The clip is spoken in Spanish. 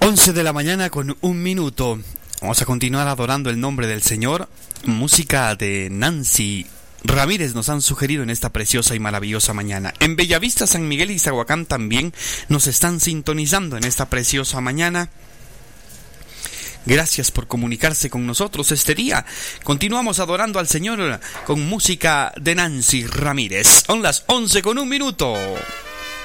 11 de la mañana con 1 minuto. Vamos a continuar adorando el nombre del Señor. Música de Nancy Ramírez nos han sugerido en esta preciosa y maravillosa mañana. En Bellavista, San Miguel y Zahuacán también nos están sintonizando en esta preciosa mañana. Gracias por comunicarse con nosotros este día. Continuamos adorando al Señor con música de Nancy Ramírez. Son las 11 con 1 minuto.